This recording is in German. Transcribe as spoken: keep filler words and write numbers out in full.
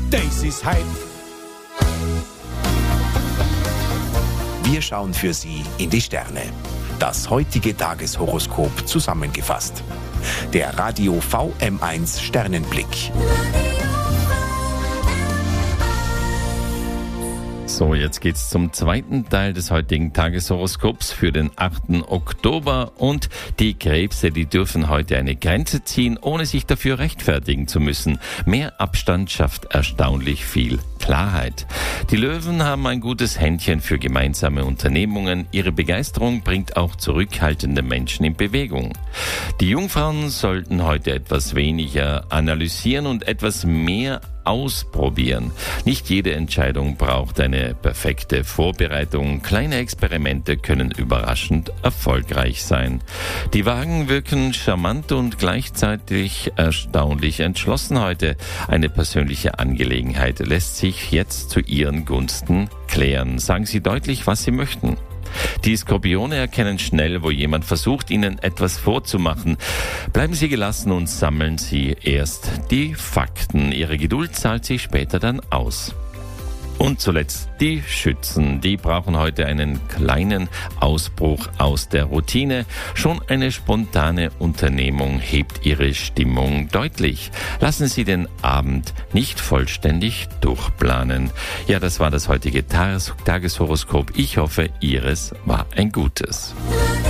Daisys Hype. Wir schauen für Sie in die Sterne. Das heutige Tageshoroskop zusammengefasst. Der Radio V M eins Sternenblick. So, jetzt geht's zum zweiten Teil des heutigen Tageshoroskops für den achten Oktober. Und die Krebse, die dürfen heute eine Grenze ziehen, ohne sich dafür rechtfertigen zu müssen. Mehr Abstand schafft erstaunlich viel Klarheit. Die Löwen haben ein gutes Händchen für gemeinsame Unternehmungen. Ihre Begeisterung bringt auch zurückhaltende Menschen in Bewegung. Die Jungfrauen sollten heute etwas weniger analysieren und etwas mehr ausprobieren. Nicht jede Entscheidung braucht eine perfekte Vorbereitung. Kleine Experimente können überraschend erfolgreich sein. Die Wagen wirken charmant und gleichzeitig erstaunlich entschlossen heute. Eine persönliche Angelegenheit lässt sich jetzt zu ihren Gunsten klären. Sagen Sie deutlich, was Sie möchten. Die Skorpione erkennen schnell, wo jemand versucht, ihnen etwas vorzumachen. Bleiben Sie gelassen und sammeln Sie erst die Fakten. Ihre Geduld zahlt sich später dann aus. Und zuletzt die Schützen. Die brauchen heute einen kleinen Ausbruch aus der Routine. Schon eine spontane Unternehmung hebt ihre Stimmung deutlich. Lassen Sie den Abend nicht vollständig durchplanen. Ja, das war das heutige Tageshoroskop. Ich hoffe, Ihres war ein gutes.